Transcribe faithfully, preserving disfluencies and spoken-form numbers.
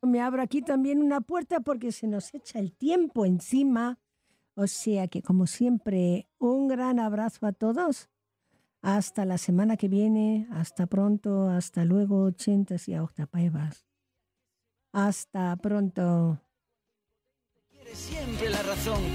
Me abro aquí también una puerta porque se nos echa el tiempo encima. O sea que, como siempre, un gran abrazo a todos. Hasta la semana que viene. Hasta pronto. Hasta luego. Ochentas y octapaevas. Hasta pronto. Siempre la razón.